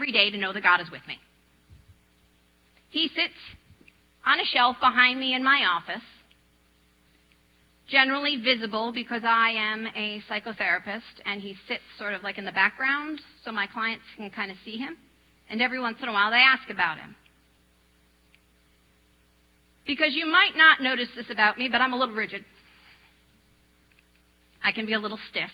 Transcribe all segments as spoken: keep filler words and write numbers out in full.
every day to know that God is with me. He sits on a shelf behind me in my office, generally visible because I am a psychotherapist, and he sits sort of like in the background so my clients can kind of see him. And every once in a while they ask about him. Because you might not notice this about me, but I'm a little rigid. I can be a little stiff.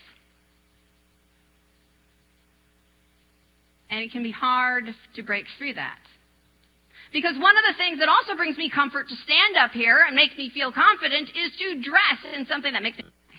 And it can be hard to break through that. Because one of the things that also brings me comfort to stand up here and makes me feel confident is to dress in something that makes me nice.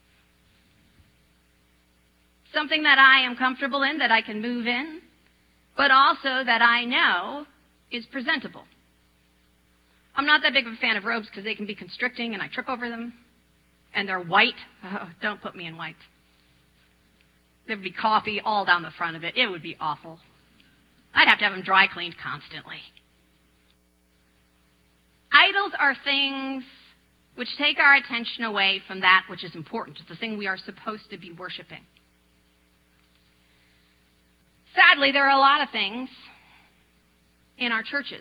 Something that I am comfortable in, that I can move in, but also that I know is presentable. I'm not that big of a fan of robes because they can be constricting and I trip over them. And they're white. Oh, don't put me in white. There would be coffee all down the front of it. It would be awful. I'd have to have them dry cleaned constantly. Idols are things which take our attention away from that which is important, the thing we are supposed to be worshiping. Sadly, there are a lot of things in our churches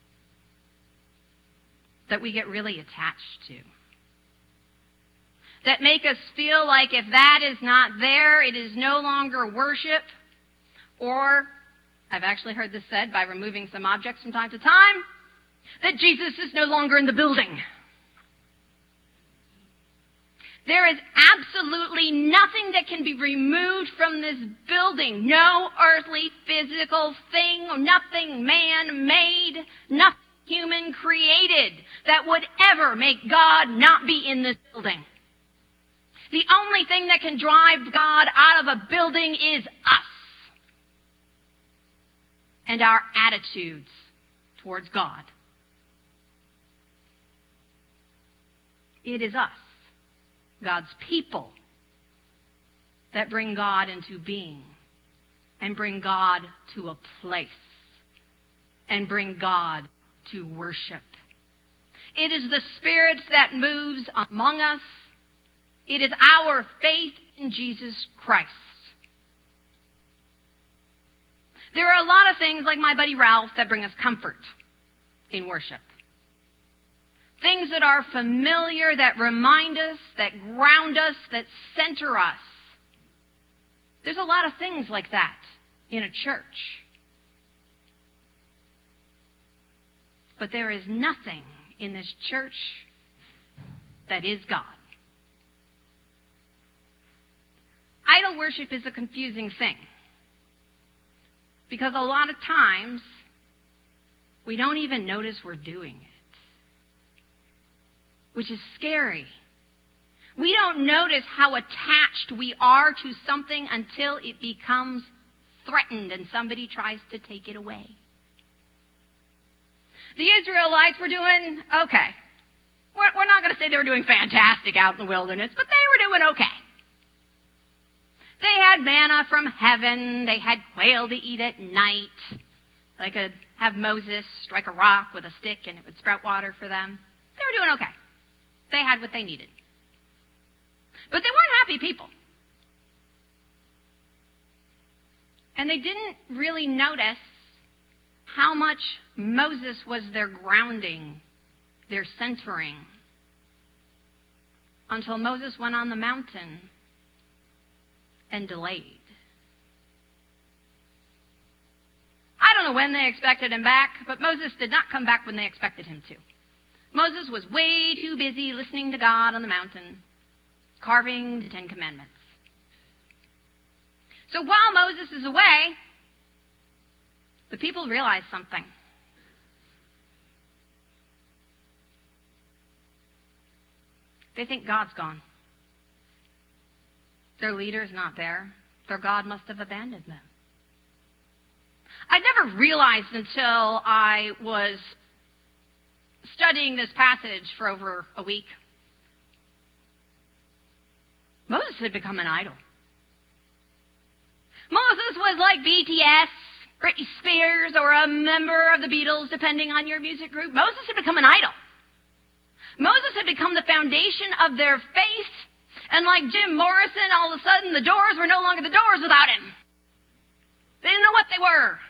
that we get really attached to, that make us feel like if that is not there, it is no longer worship, or, I've actually heard this said by removing some objects from time to time, that Jesus is no longer in the building. There is absolutely nothing that can be removed from this building. No earthly physical thing, nothing man-made, nothing human created that would ever make God not be in this building. The only thing that can drive God out of a building is us and our attitudes towards God. It is us, God's people, that bring God into being and bring God to a place and bring God to worship. It is the Spirit that moves among us. It is our faith in Jesus Christ. There are a lot of things, like my buddy Ralph, that bring us comfort in worship. Things that are familiar, that remind us, that ground us, that center us. There's a lot of things like that in a church. But there is nothing in this church that is God. Idol worship is a confusing thing, because a lot of times we don't even notice we're doing it, which is scary. We don't notice how attached we are to something until it becomes threatened and somebody tries to take it away. The Israelites were doing okay. We're, we're not going to say they were doing fantastic out in the wilderness, but they were doing okay. They had manna from heaven. They had quail to eat at night. They could have Moses strike a rock with a stick and it would sprout water for them. They were doing okay. They had what they needed. But they weren't happy people. And they didn't really notice how much Moses was their grounding, their centering, until Moses went on the mountain and delayed. I don't know when they expected him back, but Moses did not come back when they expected him to. Moses was way too busy listening to God on the mountain, carving the Ten Commandments. So while Moses is away, the people realize something. They think God's gone. Their leader's not there. Their God must have abandoned them. I never realized until I was studying this passage for over a week. Moses had become an idol. Moses was like B T S, Britney Spears, or a member of the Beatles, depending on your music group. Moses had become an idol. Moses had become the foundation of their faith. And like Jim Morrison, all of a sudden the doors were no longer the doors without him. They didn't know what they were.